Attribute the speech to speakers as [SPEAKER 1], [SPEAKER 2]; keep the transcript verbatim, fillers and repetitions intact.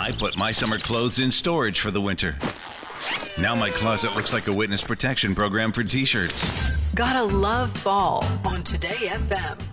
[SPEAKER 1] I put my summer clothes in storage for the winter. Now my closet looks like a witness protection program for t-shirts.
[SPEAKER 2] Gotta love Ball on Today F M.